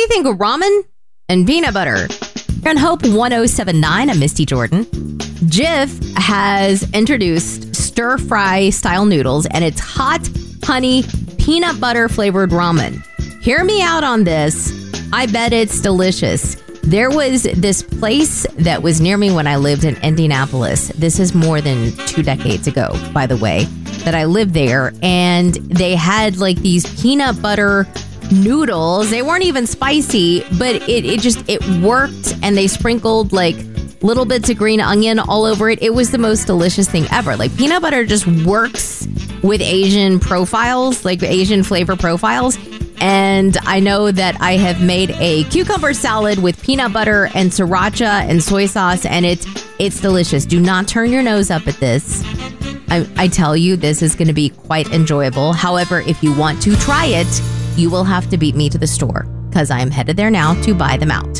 What do you think of ramen and peanut butter? You're on Hope 1079. I'm Misty Jordan. Jif has introduced stir-fry style noodles, and it's hot honey peanut butter flavored ramen. Hear me out on this. I bet it's delicious. There was this place that was near me when I lived in Indianapolis. This is more than 2 decades ago, by the way, that I lived there. And they had like these peanut butter noodles. They weren't even spicy, but it worked. And they sprinkled like little bits of green onion all over it. It was the most delicious thing ever. Like peanut butter just works with Asian profiles, like Asian flavor profiles. And I know that I have made a cucumber salad with peanut butter and sriracha and soy sauce, and it's delicious. Do not turn your nose up at this. I tell you, this is going to be quite enjoyable. However, if you want to try it, you will have to beat me to the store because I am headed there now to buy them out.